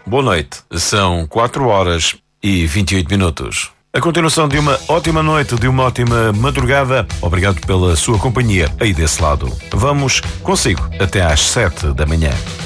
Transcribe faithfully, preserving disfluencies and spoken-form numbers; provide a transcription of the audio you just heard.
Boa noite, são quatro horas e vinte e oito minutos. A continuação de uma ótima noite, de uma ótima madrugada. Obrigado pela sua companhia aí desse lado. Vamos consigo até às sete da manhã.